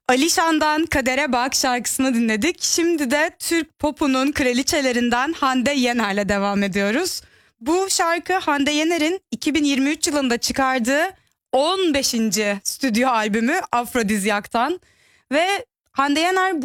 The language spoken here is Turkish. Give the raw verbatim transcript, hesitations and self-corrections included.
Alişan'dan Kadere Bak şarkısını dinledik. Şimdi de Türk popunun kraliçelerinden Hande Yener'le devam ediyoruz. Bu şarkı Hande Yener'in iki bin yirmi üç yılında çıkardığı on beşinci stüdyo albümü Afrodizyak'tan ve Hande Yener